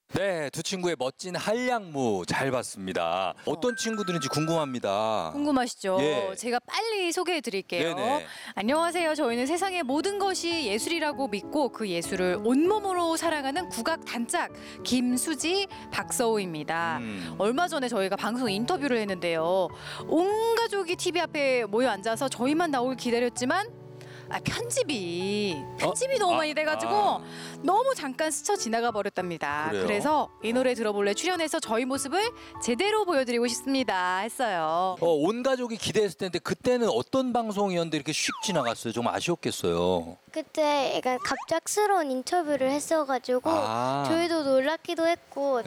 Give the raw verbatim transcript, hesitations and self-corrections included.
네, 두 친구의 멋진 한량무 잘 봤습니다. 어떤 친구들인지 궁금합니다. 궁금하시죠? 예. 제가 빨리 소개해 드릴게요. 네네. 안녕하세요. 저희는 세상의 모든 것이 예술이라고 믿고 그 예술을 온몸으로 사랑하는 국악 단짝 김수지, 박서우입니다. 음. 얼마 전에 저희가 방송 인터뷰를 했는데요. 온 가족이 티비 앞에 모여 앉아서 저희만 나오길 기다렸지만 아, 편집이 편집이 어? 너무 아, 많이 돼가지고 아. 너무 잠깐 스쳐 지나가 버렸답니다. 그래요? 그래서 이 노래 들어볼래 출연해서 저희 모습을 제대로 보여드리고 싶습니다 했어요. 어, 온 가족이 기대했을 텐데 그때는 어떤 방송이었는데 이렇게 휙 지나갔어요? 좀 아쉬웠겠어요. 그때 약간 갑작스러운 인터뷰를 했어가지고 아. 저희도 놀랍기도 했고